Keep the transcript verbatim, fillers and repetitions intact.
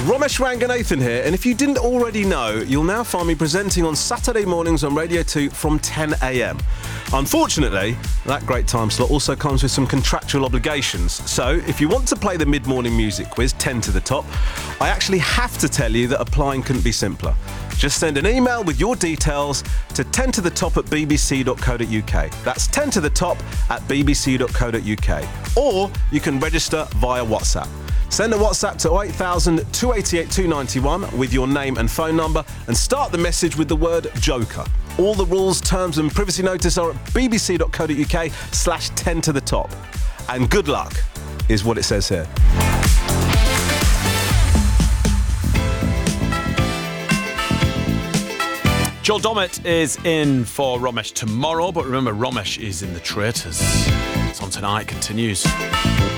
Romesh Ranganathan here, and if you didn't already know, you'll now find me presenting on Saturday mornings on Radio two from ten a.m. Unfortunately, that great time slot also comes with some contractual obligations. So, if you want to play the mid-morning music quiz, ten to the top, I actually have to tell you that applying couldn't be simpler. Just send an email with your details to ten to the top at b b c dot co dot u k. That's ten to the top at b b c dot co dot u k. Or you can register via WhatsApp. Send a WhatsApp to eight thousand two eighty-eight two ninety-one with your name and phone number and start the message with the word Joker. All the rules, terms and privacy notice are at b b c dot co dot u k slash ten to the top. And good luck is what it says here. Joel Dommett is in for Romesh tomorrow, but remember, Romesh is in the Traitors. It's on tonight, continues.